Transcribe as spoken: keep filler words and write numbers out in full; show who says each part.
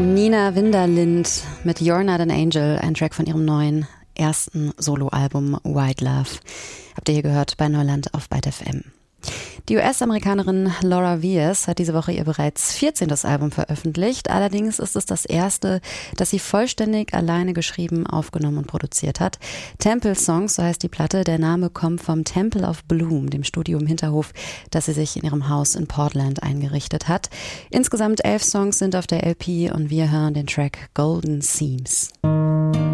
Speaker 1: Nina Winderlind mit You're Not an Angel, ein Track von ihrem neuen ersten Soloalbum White Love. Habt ihr hier gehört bei Neuland auf Byte F M. Die U S-Amerikanerin Laura Viers hat diese Woche ihr bereits vierzehntes Album veröffentlicht. Allerdings ist es das erste, das sie vollständig alleine geschrieben, aufgenommen und produziert hat. Temple Songs, so heißt die Platte. Der Name kommt vom Temple of Bloom, dem Studio im Hinterhof, das sie sich in ihrem Haus in Portland eingerichtet hat. Insgesamt elf Songs sind auf der L P und wir hören den Track Golden Seams.